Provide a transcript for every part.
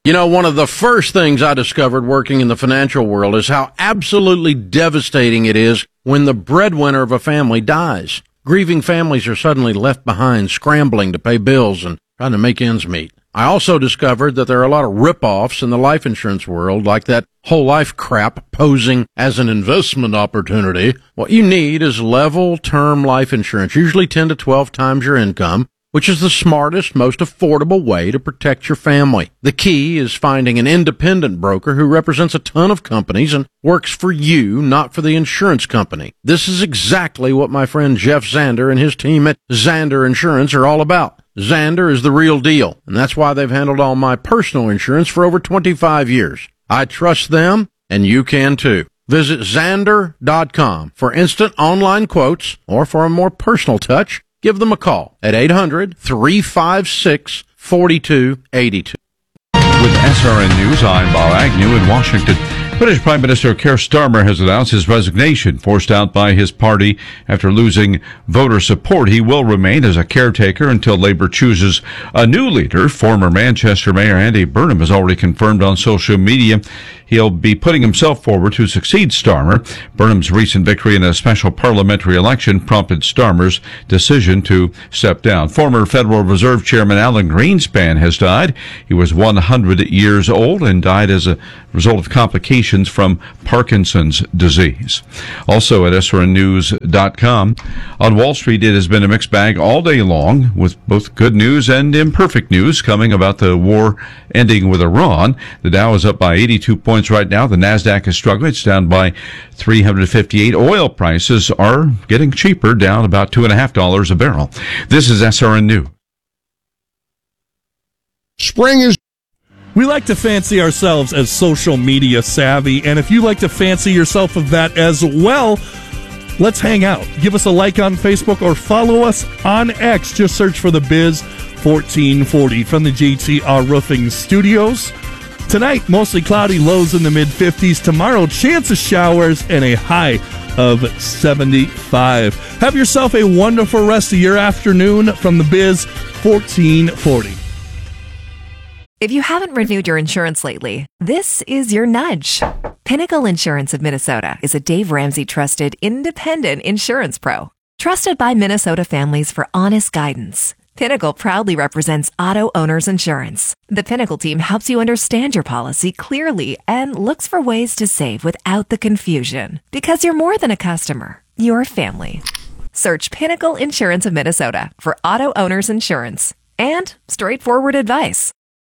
You know, one of the first things I discovered working in the financial world is how absolutely devastating it is when the breadwinner of a family dies. Grieving families are suddenly left behind, scrambling to pay bills and trying to make ends meet. I also discovered that there are a lot of rip-offs in the life insurance world, like that whole life crap posing as an investment opportunity. What you need is level term life insurance, usually 10 to 12 times your income, which is the smartest, most affordable way to protect your family. The key is finding an independent broker who represents a ton of companies and works for you, not for the insurance company. This is exactly what my friend Jeff Zander and his team at Zander Insurance are all about. Zander is the real deal, and that's why they've handled all my personal insurance for over 25 years. I trust them, and you can too. Visit Zander.com for instant online quotes, or for a more personal touch, give them a call at 800-356-4282. With SRN News, I'm Bob Agnew in Washington. British Prime Minister Keir Starmer has announced his resignation, forced out by his party after losing voter support. He will remain as a caretaker until Labour chooses a new leader. Former Manchester Mayor Andy Burnham has already confirmed on social media he'll be putting himself forward to succeed Starmer. Burnham's recent victory in a special parliamentary election prompted Starmer's decision to step down. Former Federal Reserve Chairman Alan Greenspan has died. He was 100 years old and died as a result of complications from Parkinson's disease. Also at srnnews.com, on Wall Street it has been a mixed bag all day long, with both good news and imperfect news coming about the war ending with Iran. The Dow is up by 82 points right now. The NASDAQ is struggling. It's down by 358. Oil prices are getting cheaper, down about $2.50 a barrel. This is SRN News. Spring is... We like to fancy ourselves as social media savvy, and if you like to fancy yourself of that as well, let's hang out. Give us a like on Facebook or follow us on X. Just search for The Biz 1440 from the JTR Roofing Studios. Tonight, mostly cloudy, lows in the mid-50s. Tomorrow, chance of showers and a high of 75. Have yourself a wonderful rest of your afternoon from The Biz 1440. If you haven't renewed your insurance lately, this is your nudge. Pinnacle Insurance of Minnesota is a Dave Ramsey trusted independent insurance pro. Trusted by Minnesota families for honest guidance. Pinnacle proudly represents auto owners insurance. The Pinnacle team helps you understand your policy clearly and looks for ways to save without the confusion. Because you're more than a customer, you're family. Search Pinnacle Insurance of Minnesota for auto owners insurance and straightforward advice.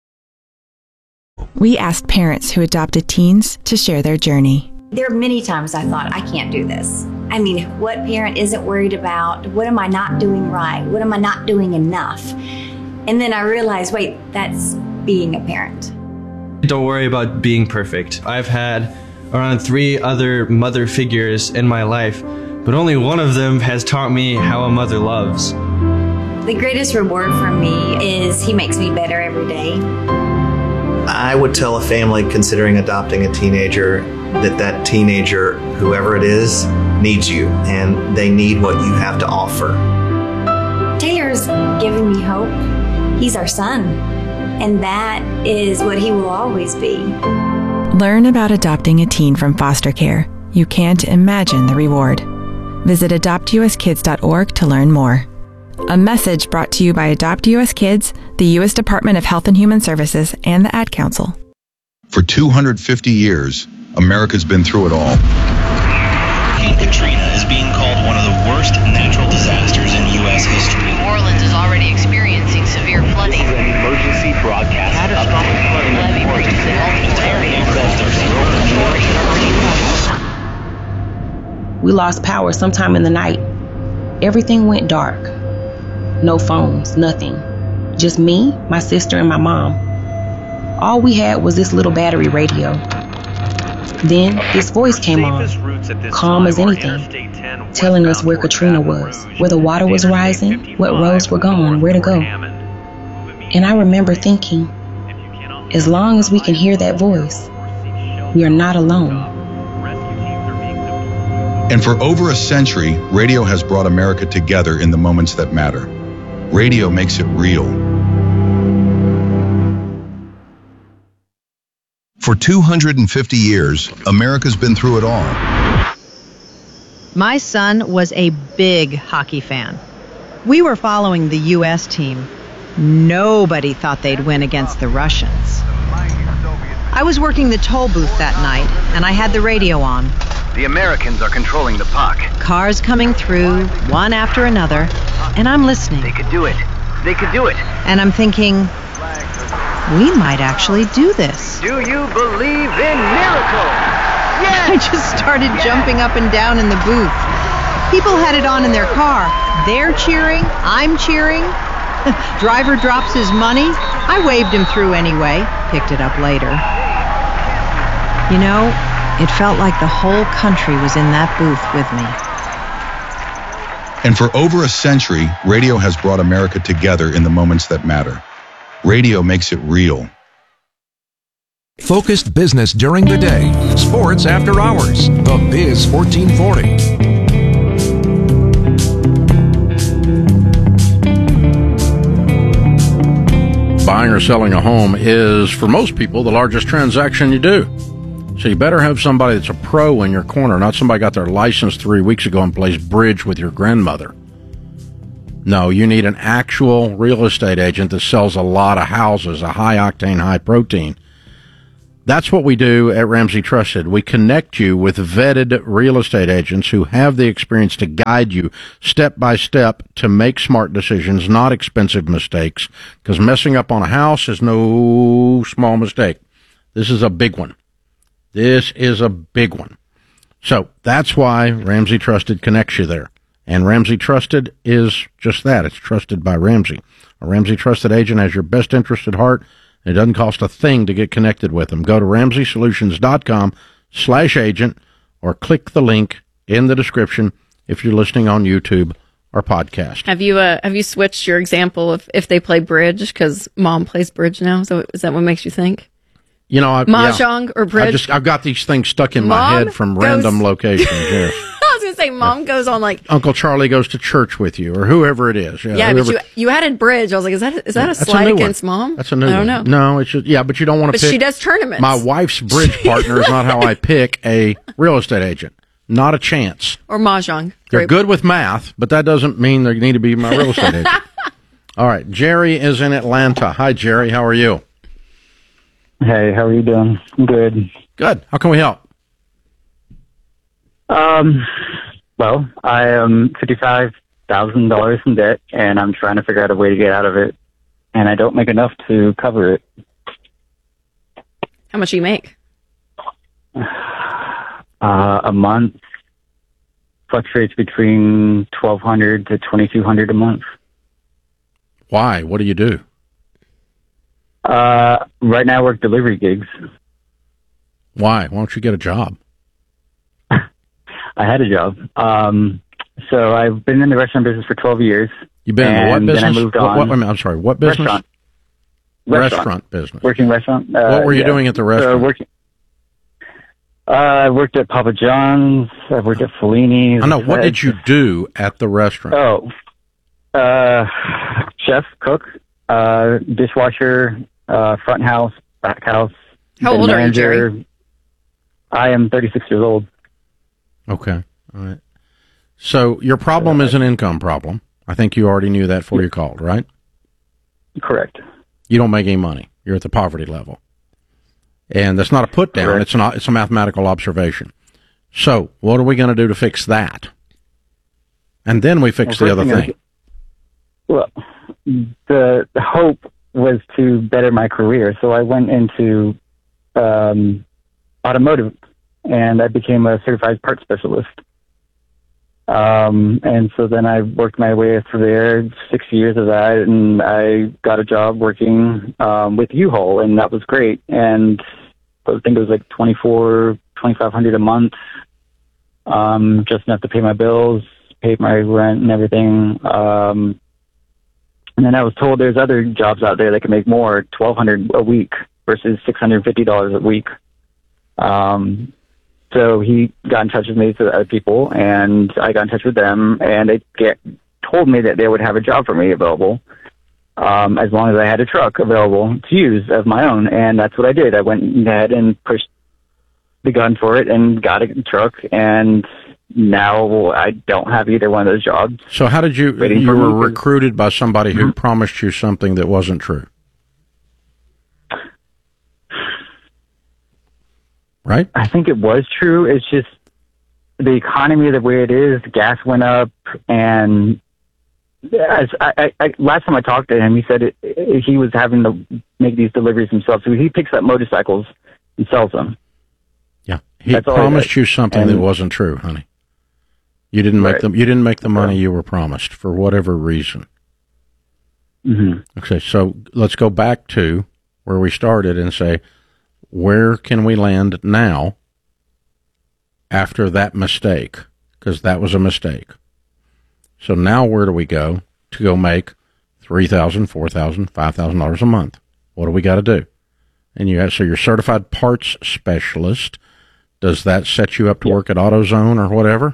We asked parents who adopted teens to share their journey. There are many times I thought, I can't do this. I mean, what parent isn't worried about? What am I not doing right? What am I not doing enough? And then I realized, wait, that's being a parent. Don't worry about being perfect. I've had around 3 other mother figures in my life, but only one of them has taught me how a mother loves. The greatest reward for me is he makes me better every day. I would tell a family considering adopting a teenager that teenager, whoever it is, needs you, and they need what you have to offer. Taylor's giving me hope. He's our son, and that is what he will always be. Learn about adopting a teen from foster care. You can't imagine the reward. Visit adoptuskids.org to learn more. A message brought to you by Adopt U.S. Kids, the U.S. Department of Health and Human Services, and the Ad Council. For 250 years, America's been through it all. Hurricane Katrina is being called one of the worst natural disasters in U.S. history. New Orleans is already experiencing severe flooding. This is an emergency broadcast. Catastrophic flooding levee breaches in multiple areas. We lost power sometime in the night. Everything went dark. No phones, nothing. Just me, my sister, and my mom. All we had was this little battery radio. Then this voice came on, calm as anything, telling us where Katrina was, where the water was rising, what roads were gone, where to go. And I remember thinking, as long as we can hear that voice, we are not alone. And for over a century, radio has brought America together in the moments that matter. Radio makes it real. For 250 years, America's been through it all. My son was a big hockey fan. We were following the U.S. team. Nobody thought they'd win against the Russians. I was working the toll booth that night, and I had the radio on. The Americans are controlling the puck. Cars coming through, one after another, and I'm listening. They could do it. They could do it. And I'm thinking, we might actually do this. Do you believe in miracles? Yes! I just started jumping up and down in the booth. People had it on in their car. They're cheering. I'm cheering. Driver drops his money. I waved him through anyway. Picked it up later. You know, it felt like the whole country was in that booth with me. And for over a century, radio has brought America together in the moments that matter. Radio makes it real. Focused business during the day. Sports after hours. The Biz 1440. Buying or selling a home is, for most people, the largest transaction you do. So you better have somebody that's a pro in your corner, not somebody got their license 3 weeks ago and plays bridge with your grandmother. No, you need an actual real estate agent that sells a lot of houses, a high-octane, high-protein. That's what we do at Ramsey Trusted. We connect you with vetted real estate agents who have the experience to guide you step by step to make smart decisions, not expensive mistakes, because messing up on a house is no small mistake. This is a big one. This is a big one. So that's why Ramsey Trusted connects you there. And Ramsey Trusted is just that. It's trusted by Ramsey. A Ramsey Trusted agent has your best interest at heart. It doesn't cost a thing to get connected with them. Go to RamseySolutions.com/agent or click the link in the description if you're listening on YouTube or podcast. Have you switched your example of if they play bridge because Mom plays bridge now? So is that what makes you think? You know, Mahjong or bridge? I've got these things stuck in my head from random locations. Yes. I was going to say, Mom goes on like Uncle Charlie goes to church with you, or whoever it is. Yeah, whoever. But you added bridge. I was like, is that a slight against Mom? That's a new one. I don't know. No, it's just, but you don't want to pick. But she does tournaments. My wife's bridge partner is not how I pick a real estate agent. Not a chance. Or Mahjong. They're good with math, but that doesn't mean they need to be my real estate agent. All right, Jerry is in Atlanta. Hi, Jerry. How are you? Hey, how are you doing? I'm good. Good. How can we help? Well, I am $55,000 in debt, and I'm trying to figure out a way to get out of it, and I don't make enough to cover it. How much do you make? A month fluctuates between $1,200 to $2,200 a month. Why? What do you do? Right now I work delivery gigs. Why? Why don't you get a job? I had a job. So I've been in the restaurant business for 12 years. You've been in what business? Then I moved on. I'm sorry, what business? Restaurant business. Working restaurant. What were you doing at the restaurant? I worked at Papa John's. I worked at Fellini's. I know. What did you do at the restaurant? Chef, cook, dishwasher, front house, back house. How old are you, Jerry? I am 36 years old. Okay. All right. So your problem is an income problem. I think you already knew that before you called, right? Correct. You don't make any money. You're at the poverty level. And that's not a put down. Correct. It's a mathematical observation. So what are we going to do to fix that? And then we fix the other thing. Well, the hope was to better my career. So I went into automotive, and I became a certified parts specialist. And so then I worked my way through there, 6 years of that, and I got a job working with U-Haul, and that was great. And I think it was like $2,500 a month, just enough to pay my bills, pay my rent and everything. And then I was told there's other jobs out there that can make more, $1,200 a week versus $650 a week. So he got in touch with me to other people, and I got in touch with them, and they told me that they would have a job for me available. as long as I had a truck available to use of my own. And that's what I did. I went ahead and pushed the gun for it and got a truck, and now I don't have either one of those jobs. So how did you were recruited by somebody who promised you something that wasn't true? Right? I think it was true. It's just the economy the way it is, gas went up, and last time I talked to him, he said he was having to make these deliveries himself. So he picks up motorcycles and sells them. Yeah, he promised you something that wasn't true, honey. You didn't make them. You didn't make the money you were promised for whatever reason. Mm-hmm. Okay, so let's go back to where we started and say, where can we land now after that mistake? Because that was a mistake. So now where do we go to go make $3,000, $4,000, $5,000 a month? What do we got to do? And so you're certified parts specialist. Does that set you up to work at AutoZone or whatever?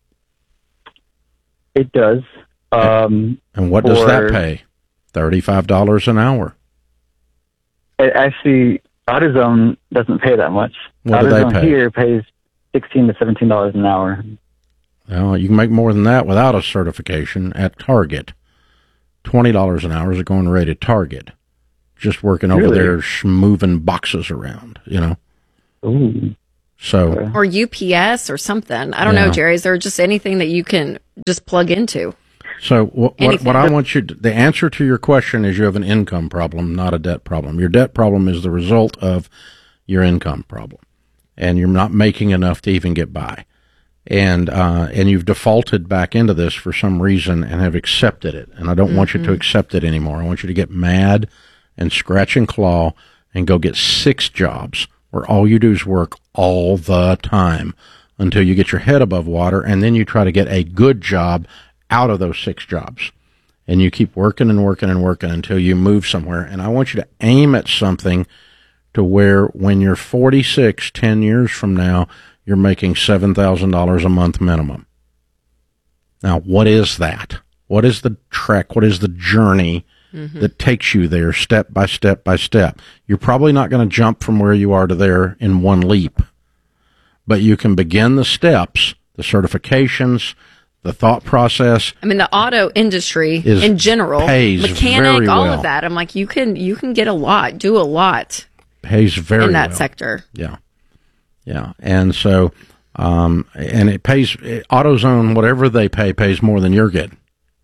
It does. And what does that pay? $35 an hour. Actually, AutoZone doesn't pay that much. What do AutoZone they pay? here pays $16 to $17 an hour. Well, you can make more than that without a certification at Target. $20 an hour is a going rate at Target. Just working over there, moving boxes around, you know. Ooh. So, or UPS or something. I don't know, Jerry. Is there just anything that you can just plug into? So what I want you to, the answer to your question is you have an income problem, not a debt problem. Your debt problem is the result of your income problem, and you're not making enough to even get by. And you've defaulted back into this for some reason and have accepted it. And I don't want you to accept it anymore. I want you to get mad and scratch and claw and go get 6 jobs where all you do is work all the time until you get your head above water, and then you try to get a good job out of those 6 jobs. And you keep working and working and working until you move somewhere. And I want you to aim at something to where when you're 46, 10 years from now, you're making $7,000 a month minimum. Now, what is that? What is the trek? What is the journey that takes you there step by step by step? You're probably not going to jump from where you are to there in one leap, but you can begin the steps, the certifications, the thought process. I mean, the auto industry in general, pays mechanic, very all well. of that. I'm like, you can get a lot, do a lot. Pays very in that well. sector. Yeah. Yeah. And so, and it pays, AutoZone, whatever they pay, pays more than you're getting.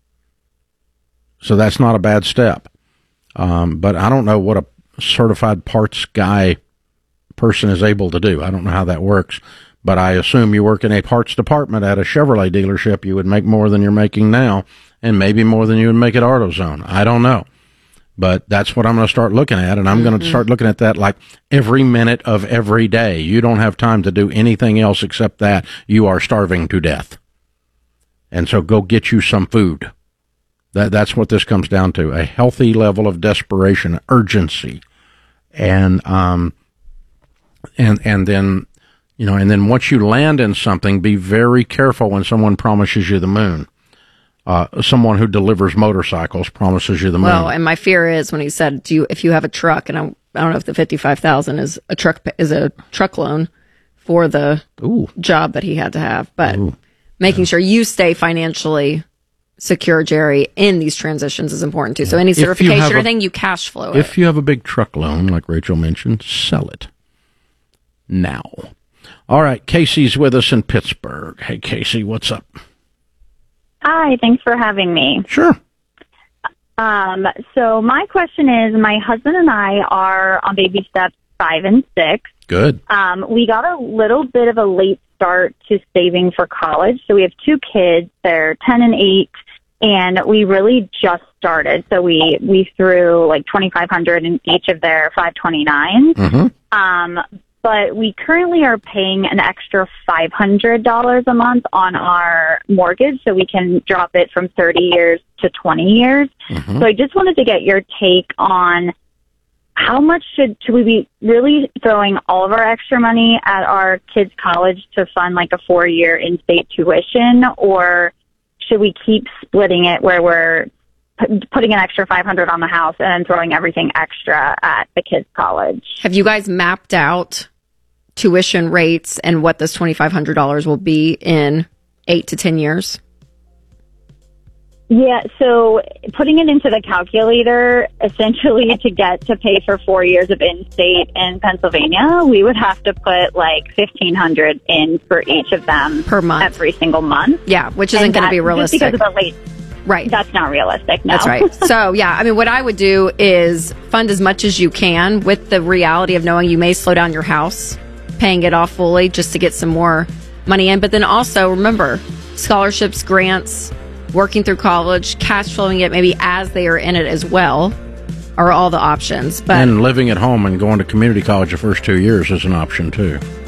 So that's not a bad step. But I don't know what a certified parts guy person is able to do. I don't know how that works. But I assume you work in a parts department at a Chevrolet dealership, you would make more than you're making now, and maybe more than you would make at AutoZone. I don't know. But that's what I'm going to start looking at, and I'm going to start looking at that like every minute of every day. You don't have time to do anything else except that. You are starving to death. And so go get you some food. That's what this comes down to, a healthy level of desperation, urgency. And then, you know, and then once you land in something, be very careful when someone promises you the moon. Someone who delivers motorcycles promises you the moon. Well, and my fear is when he said, if you have a truck, and I don't know if the $55,000 is a truck loan for the job that he had to have, but making sure you stay financially secure, Jerry, in these transitions is important too. So any certification or anything, you cash flow it. If you have a big truck loan, like Rachel mentioned, sell it now. All right, Casey's with us in Pittsburgh. Hey, Casey, what's up? Hi, thanks for having me. Sure. So my question is, my husband and I are on baby steps 5 and 6. Good. We got a little bit of a late start to saving for college. So we have 2 kids. They're 10 and 8, and we really just started. So we threw like $2,500 in each of their 529s. But we currently are paying an extra $500 a month on our mortgage, so we can drop it from 30 years to 20 years. So I just wanted to get your take on how much should we be really throwing all of our extra money at our kids' college to fund like a 4-year in-state tuition, or should we keep splitting it where we're putting an extra $500 on the house and then throwing everything extra at the kids' college. Have you guys mapped out tuition rates and what this $2,500 will be in 8 to 10 years? Yeah, so putting it into the calculator, essentially to pay for 4 years of in-state in Pennsylvania, we would have to put like $1,500 in for each of them per month, every single month. Yeah, which isn't going to be realistic. Just because of the late. Right. That's not realistic, no. That's right. So, yeah, I mean, what I would do is fund as much as you can with the reality of knowing you may slow down your house, paying it off fully just to get some more money in. But then also, remember, scholarships, grants, working through college, cash flowing it maybe as they are in it as well are all the options. But and living at home and going to community college the first 2 years is an option, too.